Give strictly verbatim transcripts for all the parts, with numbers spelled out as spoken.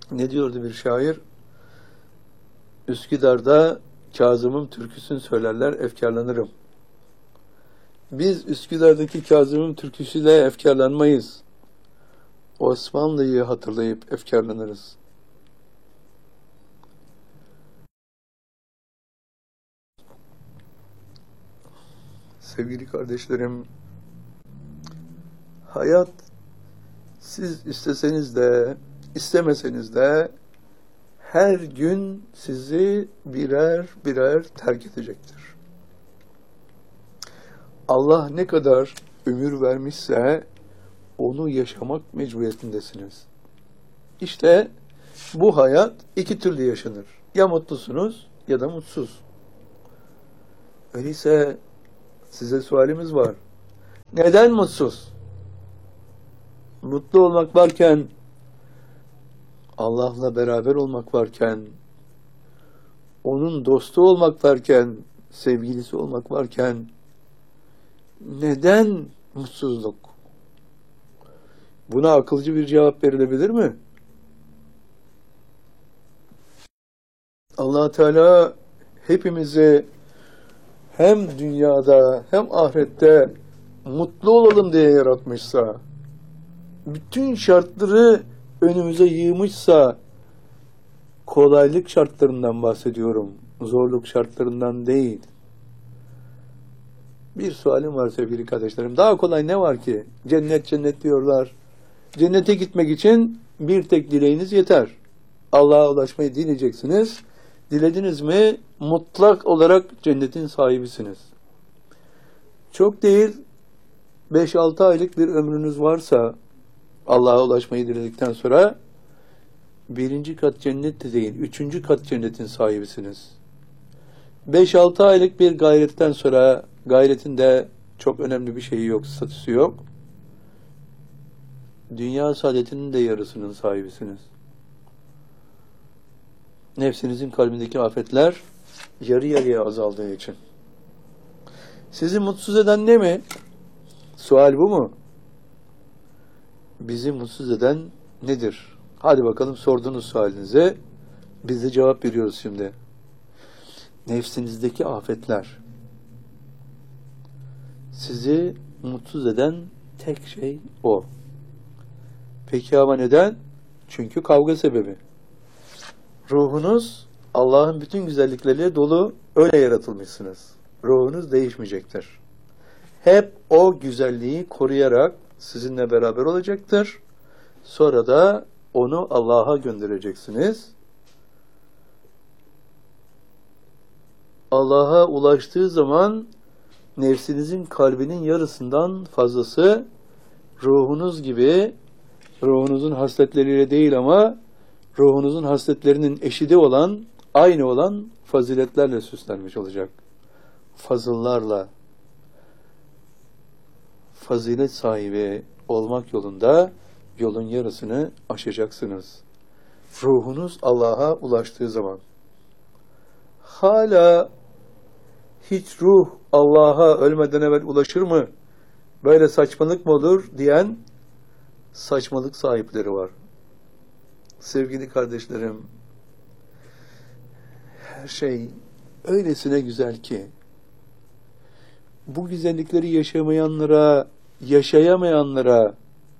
Ne diyordu bir şair? Üsküdar'da Kazım'ın türküsünü söylerler, efkarlanırım. Biz Üsküdar'daki Kazım'ın türküsüyle efkarlanmayız. Osmanlı'yı hatırlayıp efkarlanırız. Sevgili kardeşlerim, hayat siz isteseniz de, istemeseniz de her gün sizi birer birer terk edecektir. Allah ne kadar ömür vermişse onu yaşamak mecburiyetindesiniz. İşte bu hayat iki türlü yaşanır. Ya mutlusunuz ya da mutsuz. Öyleyse size sualimiz var. Neden mutsuz? Mutlu olmak varken, Allah'la beraber olmak varken, onun dostu olmak varken, sevgilisi olmak varken, neden mutsuzluk? Buna akılcı bir cevap verilebilir mi? Allah Teala hepimizi hem dünyada hem ahirette mutlu olalım diye yaratmışsa, bütün şartları önümüze yığmışsa, kolaylık şartlarından bahsediyorum, zorluk şartlarından değil. Bir sualim var sevgili kardeşlerim. Daha kolay ne var ki? Cennet cennet diyorlar. Cennete gitmek için bir tek dileğiniz yeter. Allah'a ulaşmayı dileyeceksiniz. Dilediniz mi mutlak olarak cennetin sahibisiniz. Çok değil, beş altı aylık bir ömrünüz varsa Allah'a ulaşmayı diledikten sonra birinci kat cennet de değil, üçüncü kat cennetin sahibisiniz. beş altı aylık bir gayretten sonra gayretin de çok önemli bir şeyi yok, statüsü yok. Dünya saadetinin de yarısının sahibisiniz. Nefsinizin kalbindeki afetler yarı yarıya azaldığı için. Sizi mutsuz eden ne mi? Sual bu mu? Bizi mutsuz eden nedir? Hadi bakalım sorduğunuz sualinize biz de cevap veriyoruz şimdi. Nefsinizdeki afetler. Sizi mutsuz eden tek şey o. Peki ama neden? Çünkü kavga sebebi. Ruhunuz Allah'ın bütün güzellikleriyle dolu, öyle yaratılmışsınız. Ruhunuz değişmeyecektir. Hep o güzelliği koruyarak sizinle beraber olacaktır. Sonra da onu Allah'a göndereceksiniz. Allah'a ulaştığı zaman nefsinizin kalbinin yarısından fazlası ruhunuz gibi, ruhunuzun hasletleriyle değil ama ruhunuzun hasletlerinin eşidi olan, aynı olan faziletlerle süslenmiş olacak. Fazıllarla, fazilet sahibi olmak yolunda yolun yarısını aşacaksınız. Ruhunuz Allah'a ulaştığı zaman. Hala hiç ruh Allah'a ölmeden evvel ulaşır mı? Böyle saçmalık mı olur diyen saçmalık sahipleri var. Sevgili kardeşlerim, her şey öylesine güzel ki bu güzellikleri yaşamayanlara, yaşayamayanlara,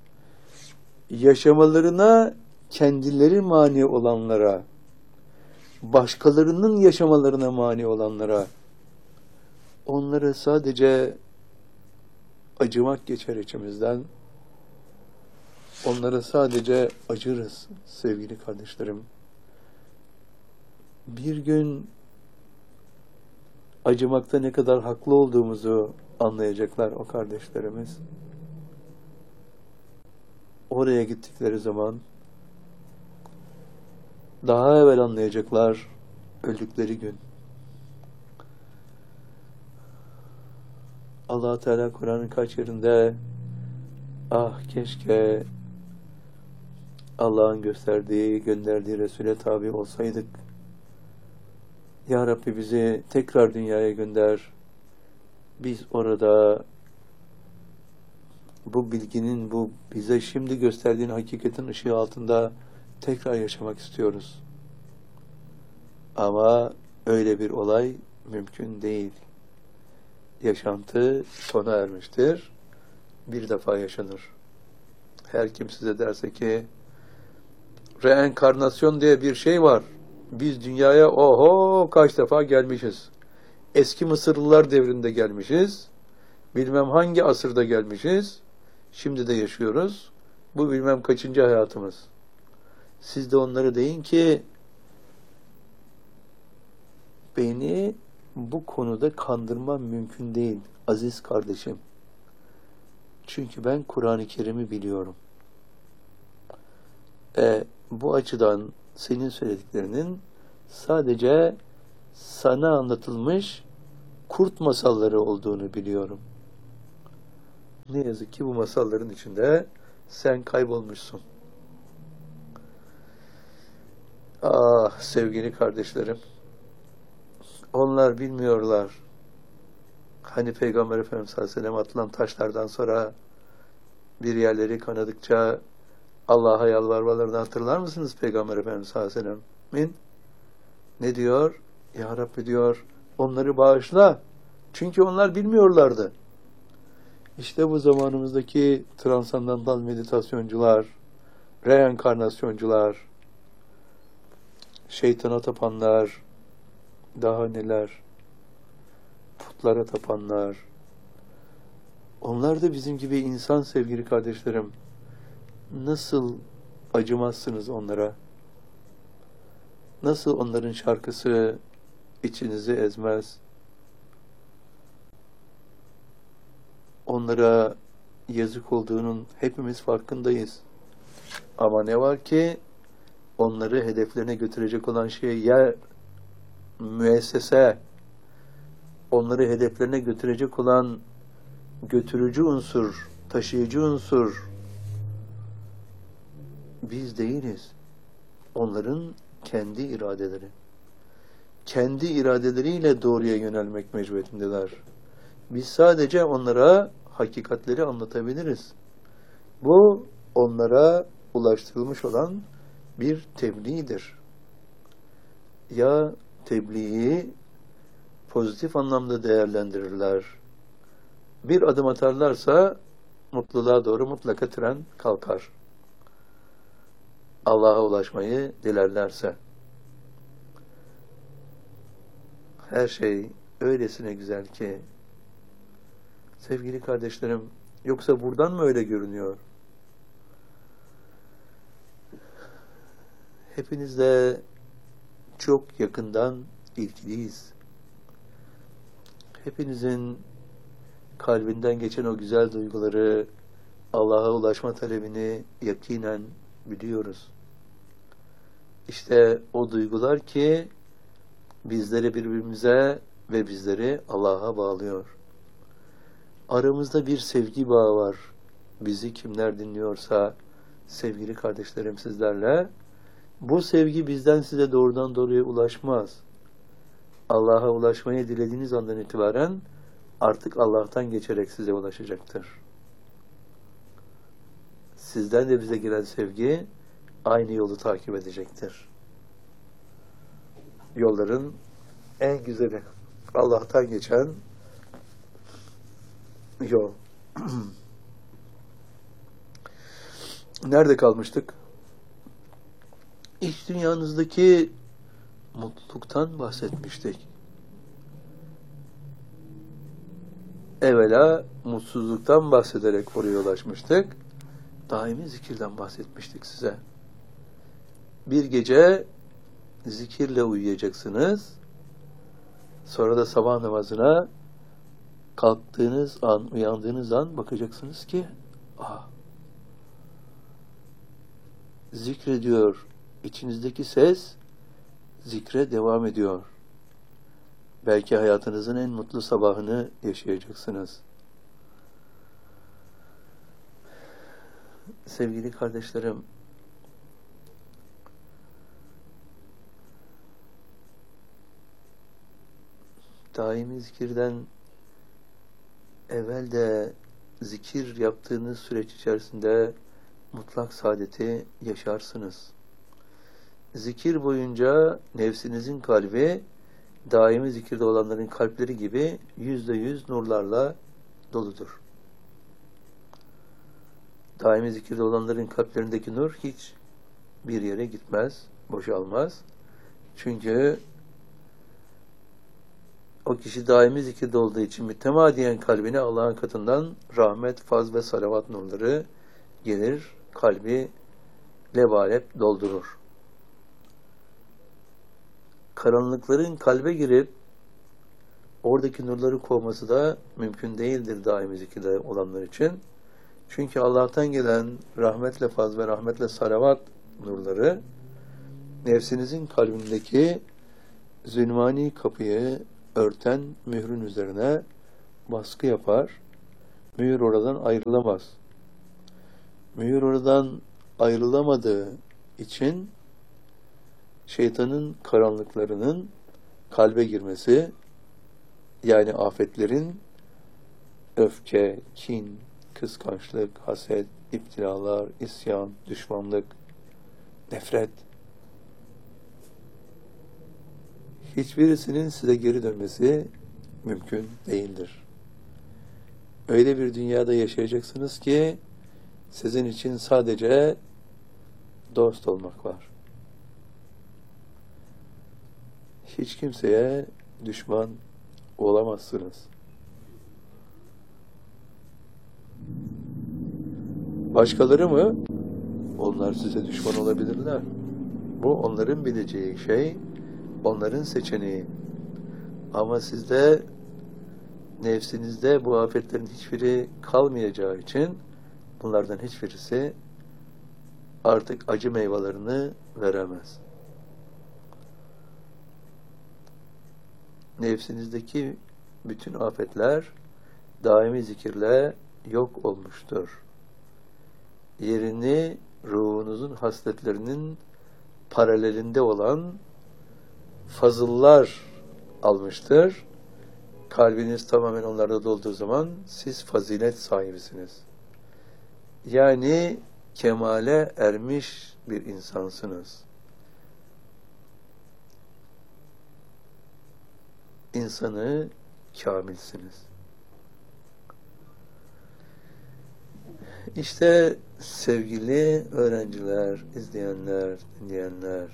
yaşamalarına kendileri mani olanlara, başkalarının yaşamalarına mani olanlara, onlara sadece acımak geçer içimizden. Onlara sadece acırız sevgili kardeşlerim. Bir gün acımakta ne kadar haklı olduğumuzu anlayacaklar o kardeşlerimiz. Oraya gittikleri zaman daha evvel anlayacaklar öldükleri gün. Allah Teala Kur'an'ın kaç yerinde ah keşke Allah'ın gösterdiği, gönderdiği Resul'e tabi olsaydık. Ya Rabbi bizi tekrar dünyaya gönder. Biz orada bu bilginin, bu bize şimdi gösterdiğin hakikatin ışığı altında tekrar yaşamak istiyoruz. Ama öyle bir olay mümkün değil. Yaşantı sona ermiştir. Bir defa yaşanır. Her kim size derse ki reenkarnasyon diye bir şey var. Biz dünyaya oho kaç defa gelmişiz. Eski Mısırlılar devrinde gelmişiz. Bilmem hangi asırda gelmişiz. Şimdi de yaşıyoruz. Bu bilmem kaçıncı hayatımız. Siz de onları deyin ki beni bu konuda kandırmam mümkün değil aziz kardeşim. Çünkü ben Kur'an-ı Kerim'i biliyorum. E, bu açıdan senin söylediklerinin sadece sana anlatılmış kurt masalları olduğunu biliyorum. Ne yazık ki bu masalların içinde sen kaybolmuşsun. Ah sevgili kardeşlerim, onlar bilmiyorlar. Hani Peygamber Efendimiz sallallahu aleyhi ve sellem atılan taşlardan sonra bir yerleri kanadıkça Allah'a yalvarmalarını hatırlar mısınız Peygamber Efendimiz sallallahu aleyhi ve sellem'in? Ne diyor? Ya Rabbi diyor, onları bağışla. Çünkü onlar bilmiyorlardı. İşte bu zamanımızdaki transandantal meditasyoncular, reenkarnasyoncular, şeytana tapanlar, daha neler, putlara tapanlar, onlar da bizim gibi insan sevgili kardeşlerim. Nasıl acımazsınız onlara? Nasıl onların şarkısı içinizi ezmez? Onlara yazık olduğunun hepimiz farkındayız. Ama ne var ki onları hedeflerine götürecek olan şey ya müessese, onları hedeflerine götürecek olan götürücü unsur, taşıyıcı unsur biz değiliz. Onların kendi iradeleri. Kendi iradeleriyle doğruya yönelmek mecburiyetindeler. Biz sadece onlara hakikatleri anlatabiliriz. Bu onlara ulaştırılmış olan bir tebliğdir. Ya tebliği pozitif anlamda değerlendirirler. Bir adım atarlarsa mutluluğa doğru mutlaka tren kalkar. Allah'a ulaşmayı dilerlerse. Her şey öylesine güzel ki sevgili kardeşlerim, yoksa buradan mı öyle görünüyor? Hepinizle çok yakından ilgiliyiz. Hepinizin kalbinden geçen o güzel duyguları, Allah'a ulaşma talebini yakinen biliyoruz. İşte o duygular ki bizleri birbirimize ve bizleri Allah'a bağlıyor. Aramızda bir sevgi bağı var. Bizi kimler dinliyorsa sevgili kardeşlerim sizlerle, bu sevgi bizden size doğrudan doğruya ulaşmaz. Allah'a ulaşmayı dilediğiniz andan itibaren artık Allah'tan geçerek size ulaşacaktır. Sizden de bize gelen sevgi aynı yolu takip edecektir. Yolların en güzeli Allah'tan geçen yol. Nerede kalmıştık? İç dünyanızdaki mutluluktan bahsetmiştik. Evvela mutsuzluktan bahsederek oraya ulaşmıştık. Daimi zikirden bahsetmiştik size. Bir gece zikirle uyuyacaksınız. Sonra da sabah namazına kalktığınız an, uyandığınız an bakacaksınız ki ah, zikrediyor. İçinizdeki ses zikre devam ediyor. Belki hayatınızın en mutlu sabahını yaşayacaksınız. Sevgili kardeşlerim, daimi zikirden evvel de zikir yaptığınız süreç içerisinde mutlak saadeti yaşarsınız. zikir boyunca nefsinizin kalbi daimi zikirde olanların kalpleri gibi yüzde yüz nurlarla doludur. Daimi zikirde olanların kalplerindeki nur hiç bir yere gitmez, boşalmaz. Çünkü o kişi daimi zikirde olduğu için mütemadiyen kalbine Allah'ın katından rahmet, faz ve salavat nurları gelir, kalbi lebalep doldurur. Karanlıkların kalbe girip oradaki nurları kovması da mümkün değildir daimi zikirde olanlar için. Çünkü Allah'tan gelen rahmetle faz ve rahmetle salavat nurları nefsinizin kalbindeki zünvani kapıyı örten mührün üzerine baskı yapar. Mühür oradan ayrılamaz. Mühür oradan ayrılamadığı için şeytanın karanlıklarının kalbe girmesi, yani afetlerin öfke, kin, kıskançlık, haset, iptilalar, isyan, düşmanlık, nefret, hiçbirisinin size geri dönmesi mümkün değildir. Öyle bir dünyada yaşayacaksınız ki sizin için sadece dost olmak var. Hiç kimseye düşman olamazsınız. Başkaları mı? Onlar size düşman olabilirler. Bu onların bileceği şey, onların seçeneği. Ama sizde, nefsinizde bu afetlerin hiçbiri kalmayacağı için bunlardan hiçbirisi artık acı meyvelerini veremez. Nefsinizdeki bütün afetler daimi zikirle yok olmuştur. Yerini ruhunuzun hasletlerinin paralelinde olan fazıllar almıştır. Kalbiniz tamamen onlarda dolduğu zaman siz fazilet sahibisiniz. Yani kemale ermiş bir insansınız. İnsanı kamilsiniz. İşte sevgili öğrenciler, izleyenler, dinleyenler,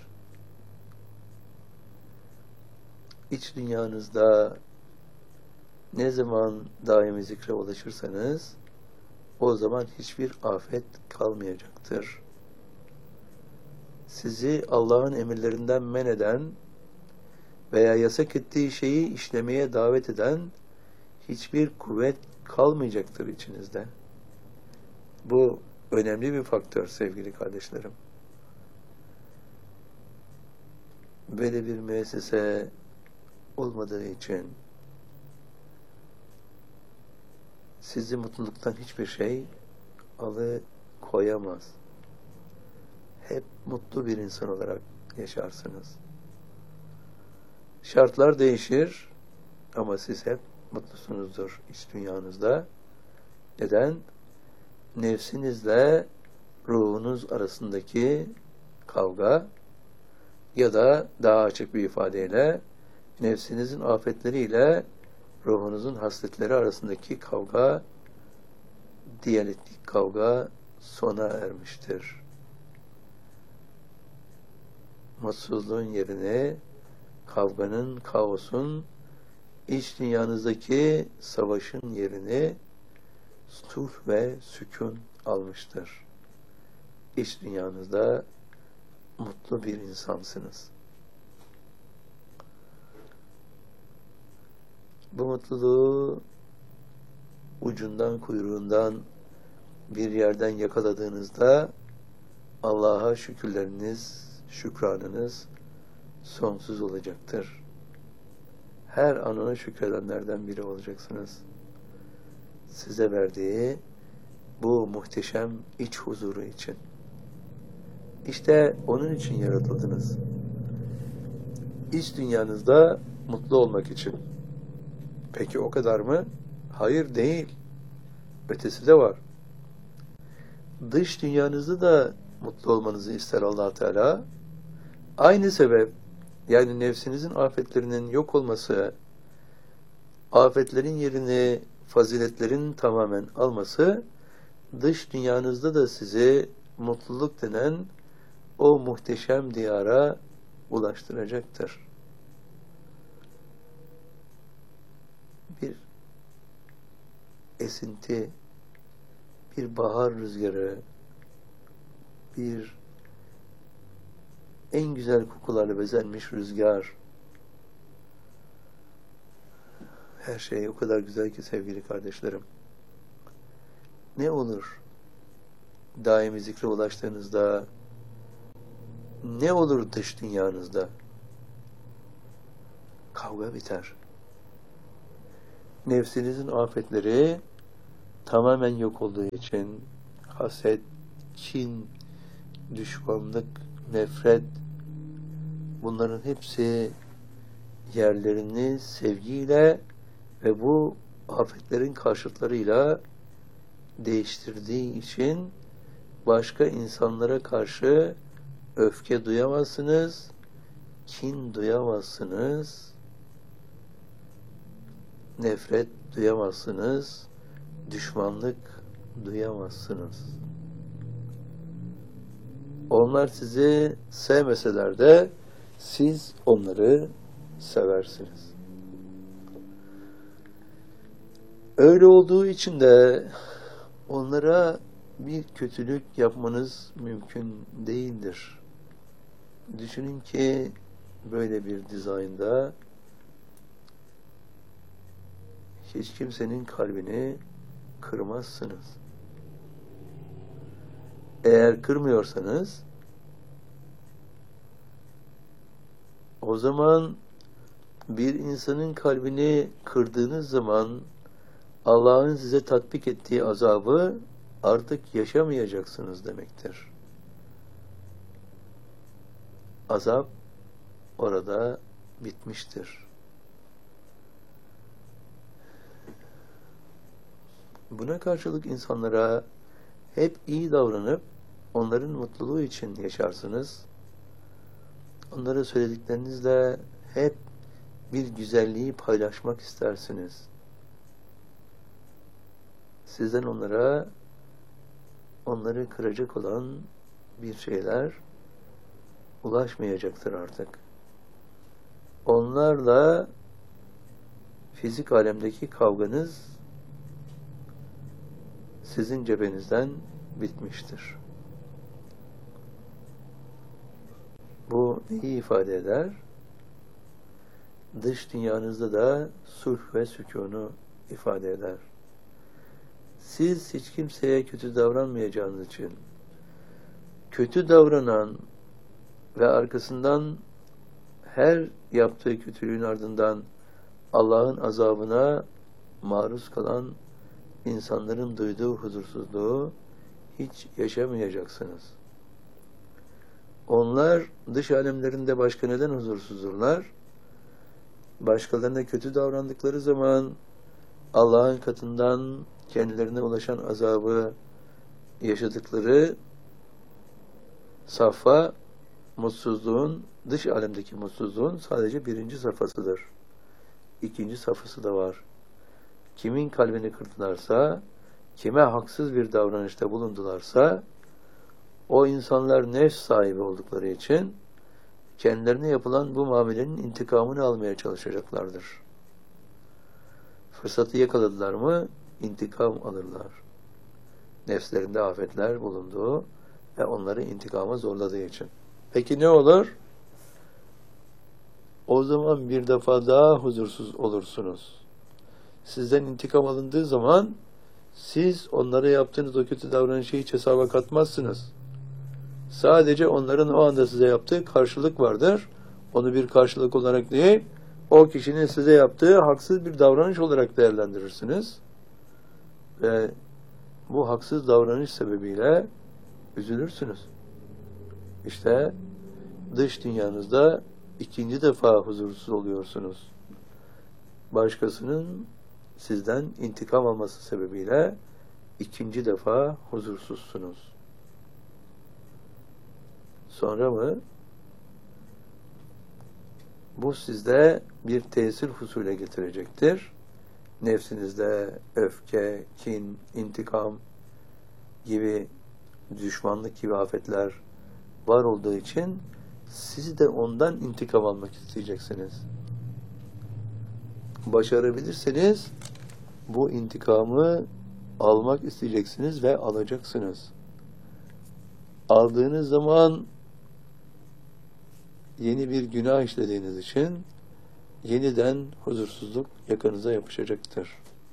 iç dünyanızda ne zaman daimi zikre ulaşırsanız o zaman hiçbir afet kalmayacaktır. Sizi Allah'ın emirlerinden men eden veya yasak ettiği şeyi işlemeye davet eden hiçbir kuvvet kalmayacaktır içinizde. Bu önemli bir faktör sevgili kardeşlerim. Böyle bir müessese olmadığı için sizi mutluluktan hiçbir şey alıkoyamaz. Hep mutlu bir insan olarak yaşarsınız. Şartlar değişir ama siz hep mutlusunuzdur iç dünyanızda. Neden? Nefsinizle ruhunuz arasındaki kavga ya da daha açık bir ifadeyle nefsinizin afetleriyle ruhunuzun hasletleri arasındaki kavga, diyalektik kavga sona ermiştir. Mutsuzluğun yerine kavganın, kaosun, iç dünyanızdaki savaşın yerini sulh ve sükun almıştır. İç dünyanızda mutlu bir insansınız. Bu mutluluğu ucundan, kuyruğundan bir yerden yakaladığınızda Allah'a şükürleriniz, şükranınız sonsuz olacaktır. Her an ona şükredenlerden biri olacaksınız. Size verdiği bu muhteşem iç huzuru için. İşte onun için yaratıldınız. İç dünyanızda mutlu olmak için. Peki o kadar mı? Hayır, değil. Ötesi de var. Dış dünyanızda da mutlu olmanızı ister Allah Teala. Aynı sebep, yani nefsinizin afetlerinin yok olması, afetlerin yerini faziletlerin tamamen alması, dış dünyanızda da sizi mutluluk denen o muhteşem diyara ulaştıracaktır. Bir esinti, bir bahar rüzgarı, bir en güzel kokularla bezenmiş rüzgar. Her şey o kadar güzel ki sevgili kardeşlerim. Ne olur daimi zikre ulaştığınızda, ne olur dış dünyanızda? Kavga biter. Nefsinizin afetleri tamamen yok olduğu için haset, kin, düşmanlık, nefret, bunların hepsi yerlerini sevgiyle ve bu afetlerin karşıtlarıyla değiştirdiği için başka insanlara karşı öfke duyamazsınız, kin duyamazsınız, nefret duyamazsınız, düşmanlık duyamazsınız. Onlar sizi sevmeseler de siz onları seversiniz. Öyle olduğu için de onlara bir kötülük yapmanız mümkün değildir. Düşünün ki böyle bir dizaynda hiç kimsenin kalbini kırmazsınız. Eğer kırmıyorsanız o zaman bir insanın kalbini kırdığınız zaman Allah'ın size tatbik ettiği azabı artık yaşamayacaksınız demektir. Azap orada bitmiştir. Buna karşılık insanlara hep iyi davranıp onların mutluluğu için yaşarsınız. Onlara söylediklerinizle hep bir güzelliği paylaşmak istersiniz. Sizden onlara onları kıracak olan bir şeyler ulaşmayacaktır artık. Onlarla fizik alemdeki kavganız sizin cebinizden bitmiştir. Bu neyi ifade eder? Dış dünyanızda da sulh ve sükûnu ifade eder. Siz hiç kimseye kötü davranmayacağınız için, kötü davranan ve arkasından her yaptığı kötülüğün ardından Allah'ın azabına maruz kalan insanların duyduğu huzursuzluğu hiç yaşamayacaksınız. Onlar dış alemlerinde başka neden huzursuzdurlar? Başkalarına kötü davrandıkları zaman Allah'ın katından kendilerine ulaşan azabı yaşadıkları safha, mutsuzluğun, dış alemdeki mutsuzluğun sadece birinci safhasıdır. İkinci safhası da var. Kimin kalbini kırdılarsa, kime haksız bir davranışta bulundularsa, o insanlar nefs sahibi oldukları için kendilerine yapılan bu muamelenin intikamını almaya çalışacaklardır. Fırsatı yakaladılar mı, intikam alırlar. Nefslerinde afetler bulunduğu ve onları intikama zorladığı için. Peki ne olur? O zaman bir defa daha huzursuz olursunuz. Sizden intikam alındığı zaman siz onlara yaptığınız o kötü davranışı hiç hesaba katmazsınız. Sadece onların o anda size yaptığı karşılık vardır. Onu bir karşılık olarak değil, o kişinin size yaptığı haksız bir davranış olarak değerlendirirsiniz. Ve bu haksız davranış sebebiyle üzülürsünüz. İşte dış dünyanızda ikinci defa huzursuz oluyorsunuz. Başkasının sizden intikam alması sebebiyle ikinci defa huzursuzsunuz. Sonra mı? Bu sizde bir tesir husule getirecektir. Nefsinizde öfke, kin, intikam gibi, düşmanlık gibi afetler var olduğu için siz de ondan intikam almak isteyeceksiniz. Başarabilirseniz bu intikamı almak isteyeceksiniz ve alacaksınız. Aldığınız zaman yeni bir günah işlediğiniz için yeniden huzursuzluk yakanıza yapışacaktır.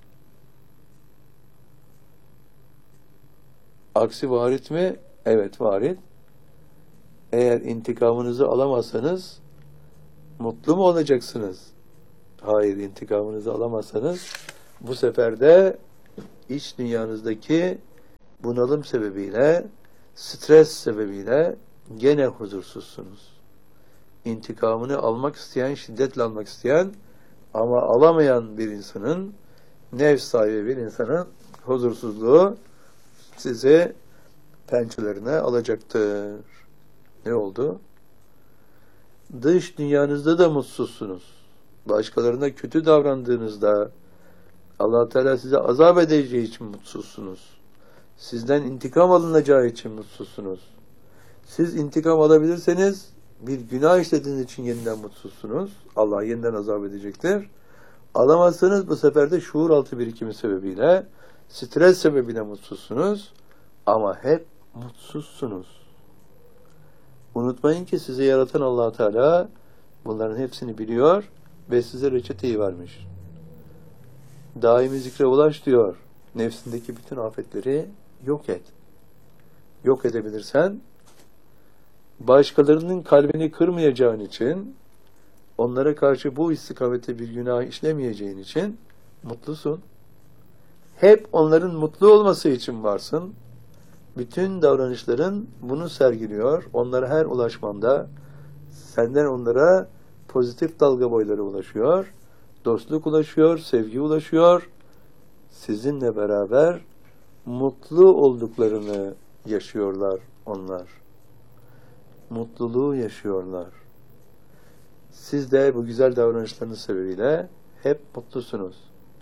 Aksi varit mi? Evet, varit. Eğer intikamınızı alamazsanız mutlu mu olacaksınız? Hayır, intikamınızı alamazsanız bu sefer de iç dünyanızdaki bunalım sebebiyle, stres sebebiyle gene huzursuzsunuz. İntikamını almak isteyen, şiddetle almak isteyen ama alamayan bir insanın, nefs sahibi bir insanın huzursuzluğu sizi pençelerine alacaktır. Ne oldu? Dış dünyanızda da mutsuzsunuz. Başkalarına kötü davrandığınızda Allah Teala size azap edeceği için mutsuzsunuz. Sizden intikam alınacağı için mutsuzsunuz. Siz intikam alabilirseniz bir günah işlediğiniz için yeniden mutsuzsunuz. Allah yeniden azap edecektir. Alamazsanız bu sefer de şuur altı birikimi sebebiyle, stres sebebiyle mutsuzsunuz. Ama hep mutsuzsunuz. Unutmayın ki sizi yaratan Allah Teala bunların hepsini biliyor ve size reçeteyi vermiş. Daimi zikre ulaş diyor. Nefsindeki bütün afetleri yok et. Yok edebilirsen başkalarının kalbini kırmayacağın için, onlara karşı bu istikamete bir günah işlemeyeceğin için mutlusun. Hep onların mutlu olması için varsın. Bütün davranışların bunu sergiliyor. Onlara her ulaşmanda senden onlara pozitif dalga boyları ulaşıyor. Dostluk ulaşıyor, sevgi ulaşıyor. Sizinle beraber mutlu olduklarını yaşıyorlar onlar. Mutluluğu yaşıyorlar. Siz de bu güzel davranışlarınız sebebiyle hep mutlusunuz.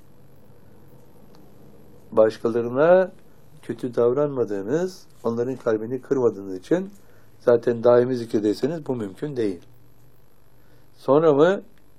Başkalarına kötü davranmadığınız, onların kalbini kırmadığınız için zaten daimi zikirdeyseniz bu mümkün değil. Sonra mı?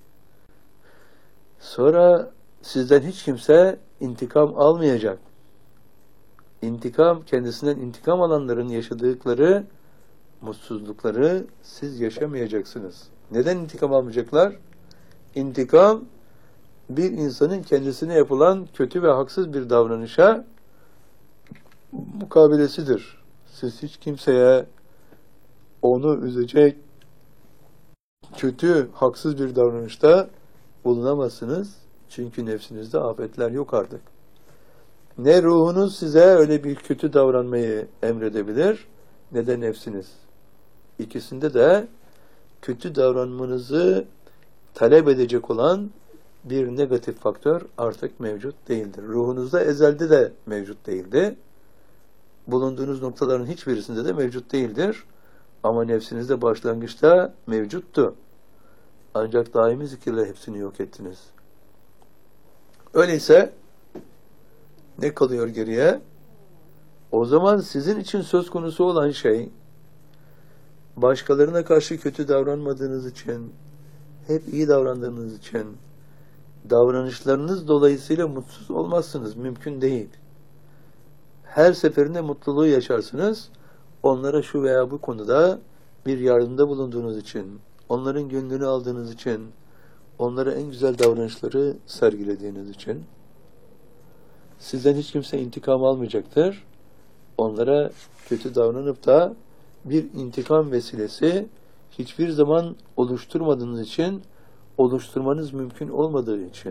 Sonra sizden hiç kimse intikam almayacak. İntikam, kendisinden intikam alanların yaşadıkları mutsuzlukları siz yaşamayacaksınız. Neden intikam almayacaklar? İntikam, bir insanın kendisine yapılan kötü ve haksız bir davranışa mukabilesidir. Siz hiç kimseye onu üzecek kötü, haksız bir davranışta bulunamazsınız. Çünkü nefsinizde afetler yok artık. Ne ruhunuz size öyle bir kötü davranmayı emredebilir, ne de nefsiniz. İkisinde de kötü davranmanızı talep edecek olan bir negatif faktör artık mevcut değildir. Ruhunuzda ezelde de mevcut değildi. Bulunduğunuz noktaların hiçbirisinde de mevcut değildir. Ama nefsinizde başlangıçta mevcuttu. Ancak daimi zikirle hepsini yok ettiniz. Öyleyse ne kalıyor geriye? O zaman sizin için söz konusu olan şey, başkalarına karşı kötü davranmadığınız için, hep iyi davrandığınız için, davranışlarınız dolayısıyla mutsuz olmazsınız. Mümkün değil. Her seferinde mutluluğu yaşarsınız. Onlara şu veya bu konuda bir yardımda bulunduğunuz için, onların gönlünü aldığınız için, onlara en güzel davranışları sergilediğiniz için. Sizden hiç kimse intikam almayacaktır. Onlara kötü davranıp da bir intikam vesilesi hiçbir zaman oluşturmadığınız için, oluşturmanız mümkün olmadığı için.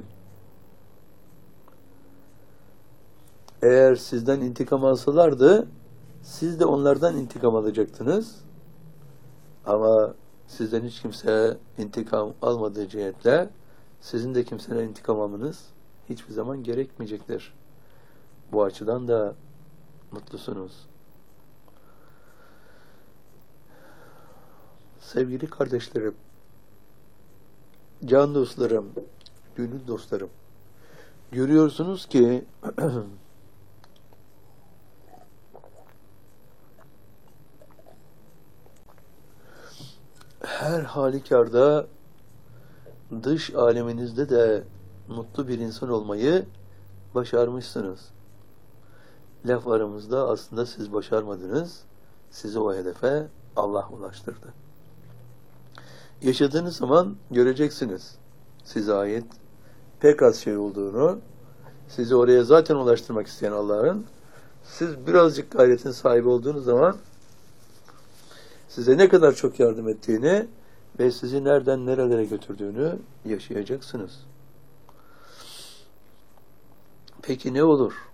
Eğer sizden intikam alsalardı, siz de onlardan intikam alacaktınız. Ama sizden hiç kimse intikam almadığı cihetle, sizin de kimseden intikam almanız hiçbir zaman gerekmeyecektir. Bu açıdan da mutlusunuz. Sevgili kardeşlerim, Can dostlarım, gönül dostlarım, görüyorsunuz ki her halükarda dış aleminizde de mutlu bir insan olmayı başarmışsınız. Laf aramızda aslında siz başarmadınız. Sizi o hedefe Allah ulaştırdı. Yaşadığınız zaman göreceksiniz. Size ait pek az şey olduğunu, sizi oraya zaten ulaştırmak isteyen Allah'ın, siz birazcık gayretin sahibi olduğunuz zaman size ne kadar çok yardım ettiğini ve sizi nereden nerelere götürdüğünü yaşayacaksınız. Peki ne olur?